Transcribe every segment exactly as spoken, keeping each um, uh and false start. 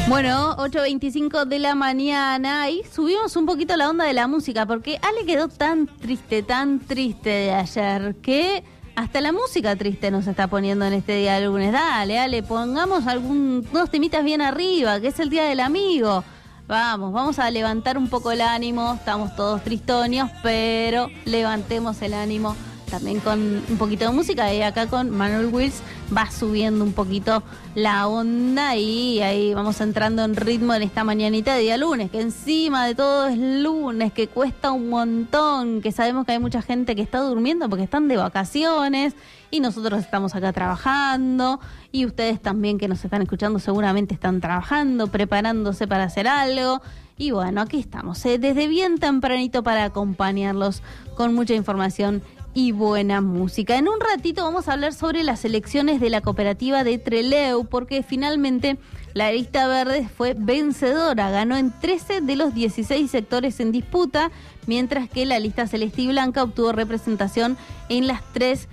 Bueno, ocho veinticinco de la mañana y subimos un poquito la onda de la música porque Ale quedó tan triste, tan triste de ayer que hasta la música triste nos está poniendo en este día de lunes. Dale, Ale, pongamos algún, unos temitas bien arriba, que es el Día del Amigo. Vamos, vamos a levantar un poco el ánimo, estamos todos tristonios, pero levantemos el ánimo también con un poquito de música. Y acá con Manuel Wills va subiendo un poquito la onda y ahí vamos entrando en ritmo en esta mañanita de día lunes, que encima de todo es lunes, que cuesta un montón, que sabemos que hay mucha gente que está durmiendo porque están de vacaciones y nosotros estamos acá trabajando y ustedes también que nos están escuchando seguramente están trabajando, preparándose para hacer algo. Y bueno, aquí estamos, ¿eh? Desde bien tempranito para acompañarlos con mucha información y buena música. En un ratito vamos a hablar sobre las elecciones de la cooperativa de Trelew, porque finalmente la lista verde fue vencedora, ganó en trece de los dieciséis sectores en disputa, mientras que la lista celeste y blanca obtuvo representación en las tres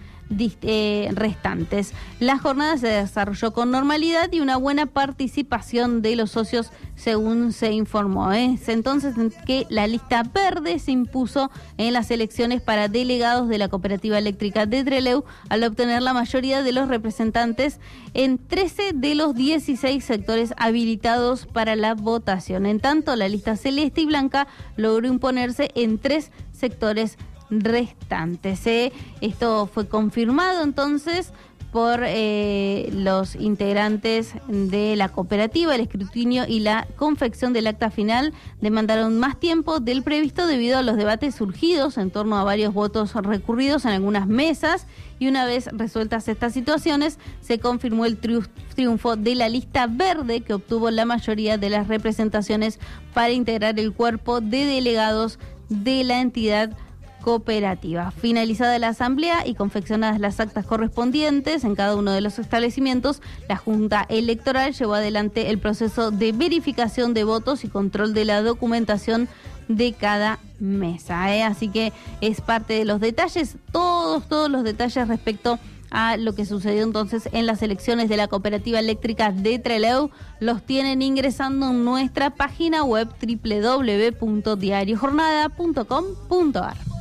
Eh, restantes. La jornada se desarrolló con normalidad y una buena participación de los socios, según se informó. Es entonces que la lista verde se impuso en las elecciones para delegados de la cooperativa eléctrica de Trelew al obtener la mayoría de los representantes en trece de los dieciséis sectores habilitados para la votación. En tanto, la lista celeste y blanca logró imponerse en tres sectores restantes. ¿eh? Esto fue confirmado entonces por eh, los integrantes de la cooperativa. El escrutinio y la confección del acta final demandaron más tiempo del previsto debido a los debates surgidos en torno a varios votos recurridos en algunas mesas, y una vez resueltas estas situaciones se confirmó el triunf- triunfo de la lista verde, que obtuvo la mayoría de las representaciones para integrar el cuerpo de delegados de la entidad cooperativa. Finalizada la asamblea y confeccionadas las actas correspondientes en cada uno de los establecimientos, la Junta Electoral llevó adelante el proceso de verificación de votos y control de la documentación de cada mesa. ¿eh? Así que es parte de los detalles, todos, todos los detalles respecto a lo que sucedió entonces en las elecciones de la cooperativa eléctrica de Trelew, los tienen ingresando en nuestra página web doble u doble u doble u punto diario jornada punto com punto a r.